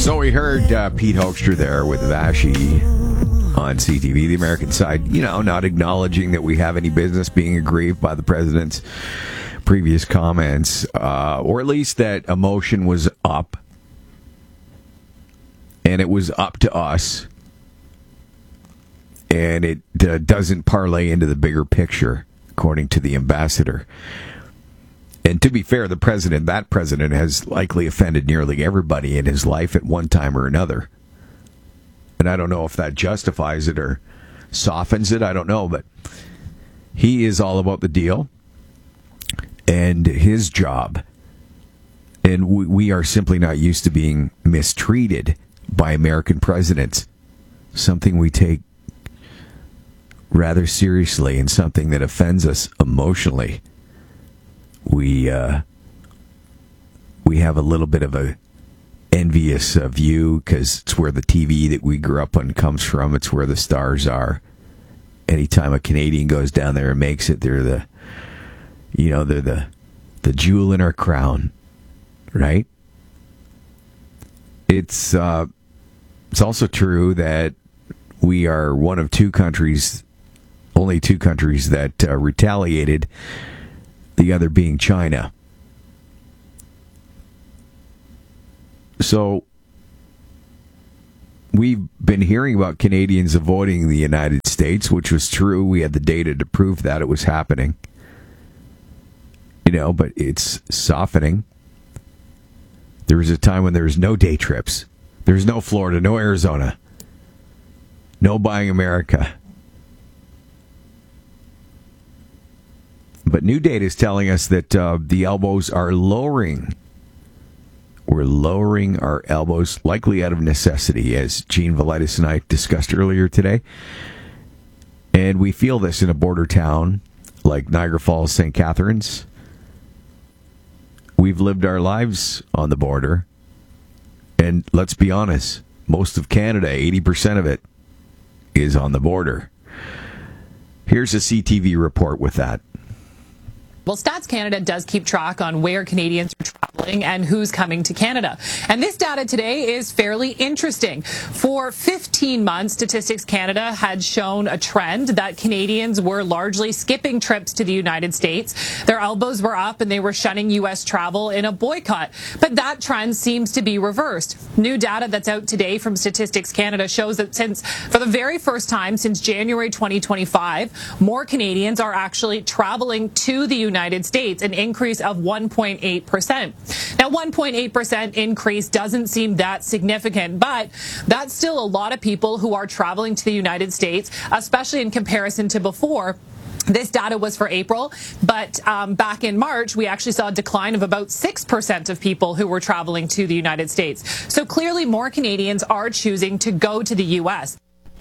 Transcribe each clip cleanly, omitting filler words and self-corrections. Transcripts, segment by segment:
So we heard Pete Hoekstra there with Vashi on CTV, the American side, not acknowledging that we have any business being aggrieved by the president's previous comments, or at least that emotion was up. And it was up to us. And it doesn't parlay into the bigger picture, according to the ambassador. And to be fair, that president has likely offended nearly everybody in his life at one time or another. And I don't know if that justifies it or softens it. I don't know. But he is all about the deal and his job. And we are simply not used to being mistreated by American presidents. Something we take rather seriously and something that offends us emotionally. We have a little bit of a envious view because it's where the TV that we grew up on comes from. It's where the stars are. Anytime a Canadian goes down there and makes it, they're the jewel in our crown, right? It's also true that we are one of only two countries that retaliated. The other being China. So we've been hearing about Canadians avoiding the United States, which was true. We had the data to prove that it was happening. But it's softening. There was a time when there was no day trips. There was no Florida, no Arizona, no buying America. But new data is telling us that the elbows are lowering. We're lowering our elbows, likely out of necessity, as Gene Velitis and I discussed earlier today. And we feel this in a border town like Niagara Falls, St. Catharines. We've lived our lives on the border. And let's be honest, most of Canada, 80% of it, is on the border. Here's a CTV report with that. Well, Stats Canada does keep track on where Canadians are traveling and who's coming to Canada. And this data today is fairly interesting. For 15 months, Statistics Canada had shown a trend that Canadians were largely skipping trips to the United States. Their elbows were up and they were shunning U.S. travel in a boycott. But that trend seems to be reversed. New data that's out today from Statistics Canada shows that for the very first time since January 2025, more Canadians are actually traveling to the United States, an increase of 1.8%. Now, 1.8% increase doesn't seem that significant, but that's still a lot of people who are traveling to the United States, especially in comparison to before. This data was for April, but back in March, we actually saw a decline of about 6% of people who were traveling to the United States. So clearly more Canadians are choosing to go to the U.S.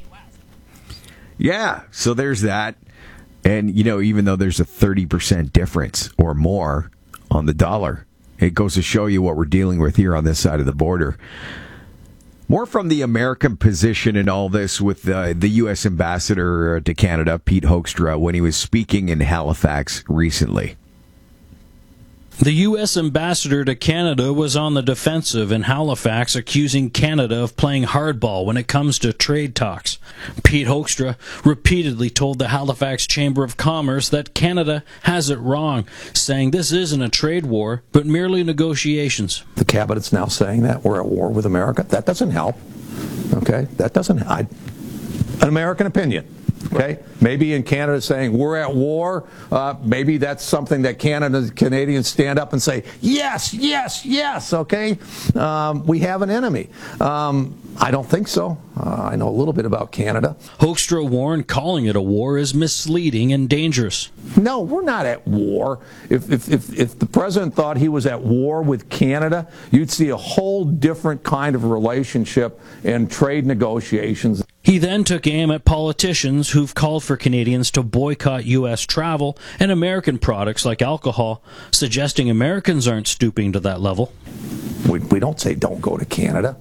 Yeah, so there's that. And, even though there's a 30% difference or more on the dollar, it goes to show you what we're dealing with here on this side of the border. More from the American position in all this with the U.S. ambassador to Canada, Pete Hoekstra, when he was speaking in Halifax recently. The U.S. ambassador to Canada was on the defensive in Halifax, accusing Canada of playing hardball when it comes to trade talks. Pete Hoekstra repeatedly told the Halifax Chamber of Commerce that Canada has it wrong, saying this isn't a trade war, but merely negotiations. The cabinet's now saying that we're at war with America. That doesn't help. Okay? That doesn't help. An American opinion. Okay, maybe in Canada saying we're at war, maybe that's something that Canadians stand up and say, yes, yes, yes, okay, we have an enemy. I don't think so. I know a little bit about Canada. Hoekstra warned calling it a war is misleading and dangerous. No, we're not at war. If the president thought he was at war with Canada, you'd see a whole different kind of relationship and trade negotiations. He then took aim at politicians who've called for Canadians to boycott U.S. travel and American products like alcohol, suggesting Americans aren't stooping to that level. We don't say don't go to Canada.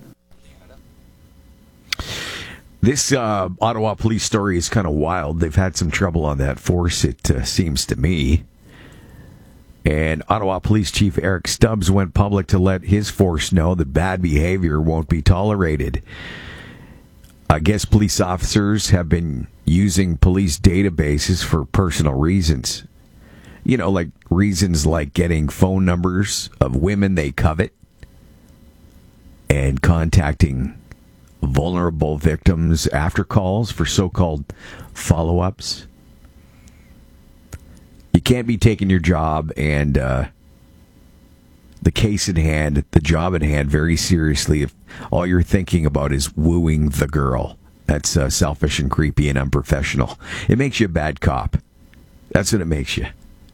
This Ottawa police story is kind of wild. They've had some trouble on that force, it seems to me. And Ottawa Police Chief Eric Stubbs went public to let his force know that bad behavior won't be tolerated. I guess police officers have been using police databases for personal reasons. You know, like reasons like getting phone numbers of women they covet and contacting vulnerable victims after calls for so-called follow-ups. You can't be taking your job and the case in hand, the job in hand, very seriously if all you're thinking about is wooing the girl. That's selfish and creepy and unprofessional. It makes you a bad cop. That's what it makes you.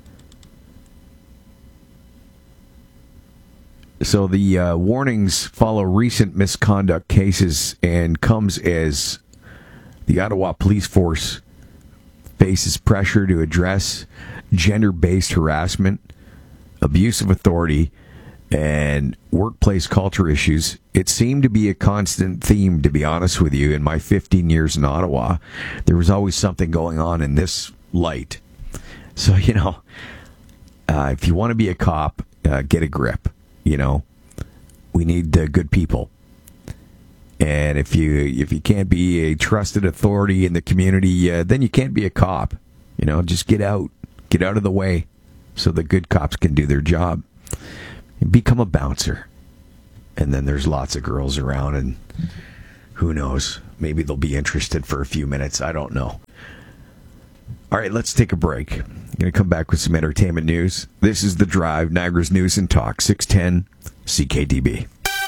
So the warnings follow recent misconduct cases and comes as the Ottawa Police Force faces pressure to address gender-based harassment, abuse of authority, and workplace culture issues. It seemed to be a constant theme, to be honest with you. In my 15 years in Ottawa, there was always something going on in this light. So, you know, if you want to be a cop, get a grip. You know, we need good people. And if you can't be a trusted authority in the community, then you can't be a cop. You know, just get out of the way so the good cops can do their job. And become a bouncer. And then there's lots of girls around, and who knows? Maybe they'll be interested for a few minutes. I don't know. All right, let's take a break. I'm going to come back with some entertainment news. This is The Drive, Niagara's News and Talk, 610 CKTB.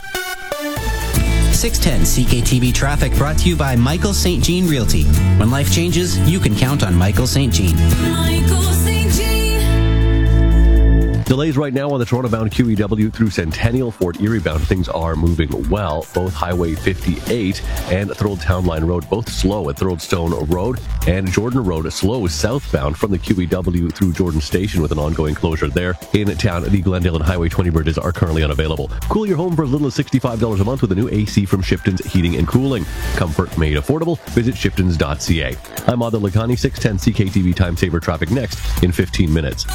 610 CKTB traffic brought to you by Michael St. Jean Realty. When life changes, you can count on Michael St. Jean. Michael St. Jean. Delays right now on the Toronto-bound QEW through Centennial. Fort Erie-bound things are moving well. Both Highway 58 and Thorold Town Line Road both slow at Thorold Stone Road, and Jordan Road slow southbound from the QEW through Jordan Station with an ongoing closure there. In town, the Glendale and Highway 20 bridges are currently unavailable. Cool your home for as little as $65 a month with a new AC from Shipton's Heating and Cooling. Comfort made affordable. Visit shiptons.ca. I'm Adil Lakhani, 610 CKTV Time Saver traffic next in 15 minutes.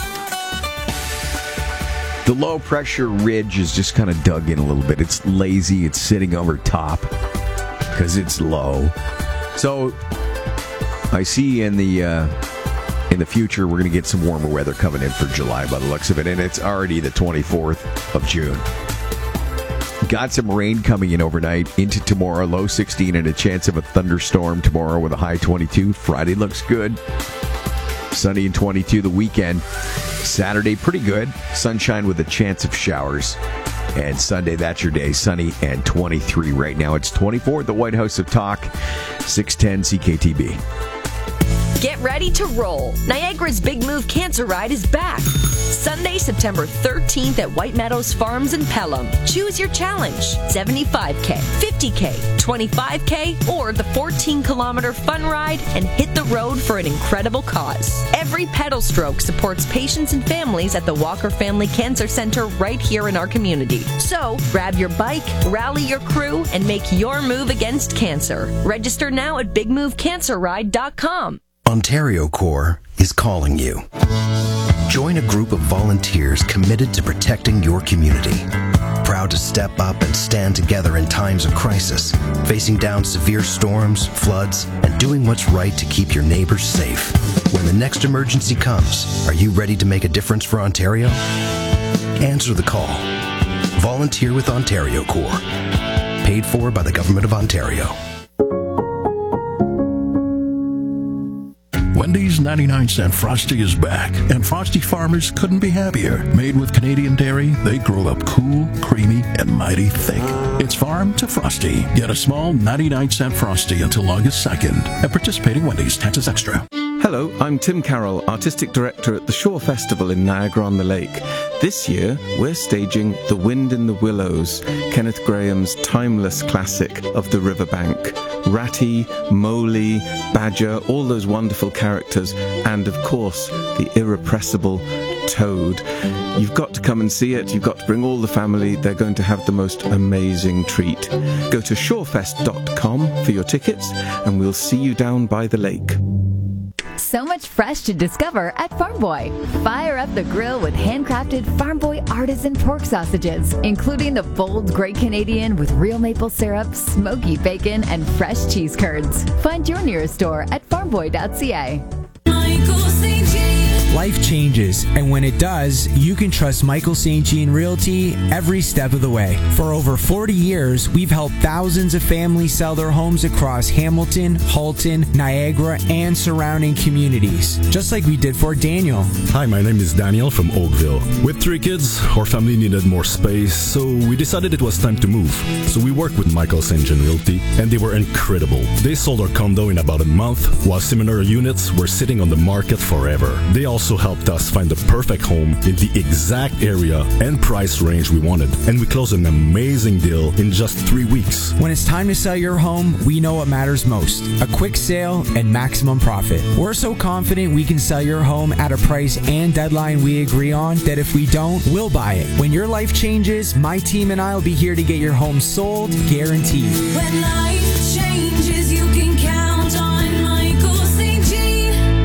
The low-pressure ridge is just kind of dug in a little bit. It's lazy. It's sitting over top because it's low. So I see in the future we're going to get some warmer weather coming in for July by the looks of it, and it's already the 24th of June. Got some rain coming in overnight into tomorrow, low 16 and a chance of a thunderstorm tomorrow with a high 22. Friday looks good. Sunny and 22 the weekend. Saturday, pretty good. Sunshine with a chance of showers. And Sunday, that's your day. Sunny and 23. Right now, it's 24 at the White House of Talk. 610 CKTB. Get ready to roll. Niagara's Big Move Cancer Ride is back. Sunday, September 13th at White Meadows Farms in Pelham. Choose your challenge. 75K, 50K, 25K, or the 14-kilometer fun ride and hit the road for an incredible cause. Every pedal stroke supports patients and families at the Walker Family Cancer Center right here in our community. So, grab your bike, rally your crew, and make your move against cancer. Register now at bigmovecancerride.com. Ontario Corps is calling you. Join a group of volunteers committed to protecting your community. Proud to step up and stand together in times of crisis, facing down severe storms, floods, and doing what's right to keep your neighbors safe. When the next emergency comes, are you ready to make a difference for Ontario? Answer the call. Volunteer with Ontario Corps. Paid for by the Government of Ontario. Wendy's 99-cent Frosty is back, and Frosty farmers couldn't be happier. Made with Canadian dairy, they grow up cool, creamy, and mighty thick. It's farm to Frosty. Get a small 99-cent Frosty until August 2nd at participating Wendy's. Taxes extra. Hello, I'm Tim Carroll, Artistic Director at the Shore Festival in Niagara-on-the-Lake. This year, we're staging The Wind in the Willows, Kenneth Graham's timeless classic of the riverbank. Ratty, Mowgli, Badger, all those wonderful characters, and of course, the irrepressible Toad. You've got to come and see it. You've got to bring all the family. They're going to have the most amazing treat. Go to shorefest.com for your tickets, and we'll see you down by the lake. So much fresh to discover at Farm Boy. Fire up the grill with handcrafted Farm Boy artisan pork sausages, including the bold Great Canadian with real maple syrup, smoky bacon, and fresh cheese curds. Find your nearest store at farmboy.ca. Life changes, and when it does, you can trust Michael St. Jean Realty every step of the way. For over 40 years, we've helped thousands of families sell their homes across Hamilton, Halton, Niagara, and surrounding communities, just like we did for Daniel. Hi, my name is Daniel from Oakville. With 3 kids, our family needed more space, so we decided it was time to move. So we worked with Michael St. Jean Realty, and they were incredible. They sold our condo in about a month, while similar units were sitting on the market forever. They also helped us find the perfect home in the exact area and price range we wanted, and we closed an amazing deal in just 3 weeks. When it's time to sell your home, we know what matters most: a quick sale and maximum profit. We're so confident we can sell your home at a price and deadline we agree on that if we don't, we'll buy it. When your life changes, my team and I will be here to get your home sold, guaranteed. When life changes, you can count on Michael St. Jean.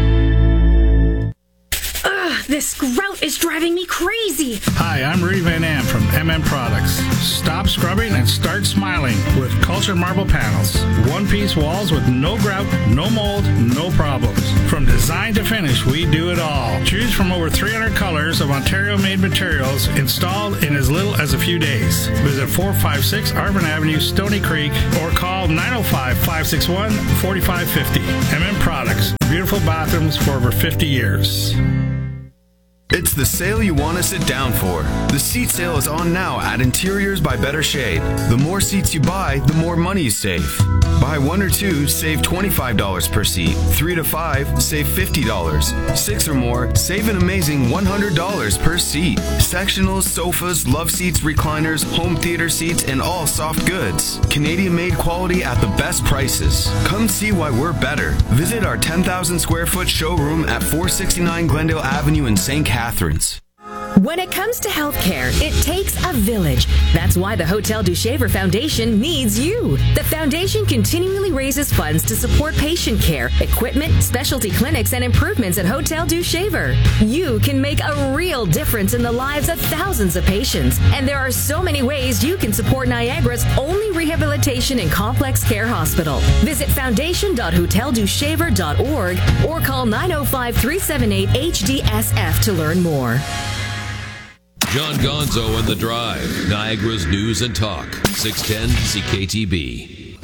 This grout is driving me crazy. Hi, I'm Rudy Van Am from MM Products. Stop scrubbing and start smiling with Cultured Marble Panels. One-piece walls with no grout, no mold, no problems. From design to finish, we do it all. Choose from over 300 colors of Ontario-made materials installed in as little as a few days. Visit 456 Arvin Avenue, Stony Creek, or call 905-561-4550. MM Products. Beautiful bathrooms for over 50 years. It's the sale you want to sit down for. The seat sale is on now at Interiors by Better Shade. The more seats you buy, the more money you save. Buy 1 or 2, save $25 per seat. 3 to 5, save $50. 6 or more, save an amazing $100 per seat. Sectionals, sofas, love seats, recliners, home theater seats, and all soft goods. Canadian-made quality at the best prices. Come see why we're better. Visit our 10,000 square foot showroom at 469 Glendale Avenue in St. Catharines. When it comes to healthcare, it takes a village. That's why the Hotel du Shaver Foundation needs you. The foundation continually raises funds to support patient care, equipment, specialty clinics, and improvements at Hotel du Shaver. You can make a real difference in the lives of thousands of patients. And there are so many ways you can support Niagara's only rehabilitation and complex care hospital. Visit foundation.hoteldushaver.org or call 905-378-HDSF to learn more. John Gonzo and The Drive, Niagara's News and Talk, 610 CKTB.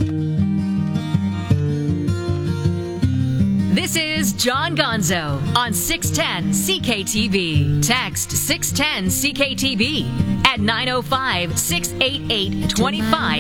This is John Gonzo on 610 CKTB. Text 610 CKTB at 905-688-25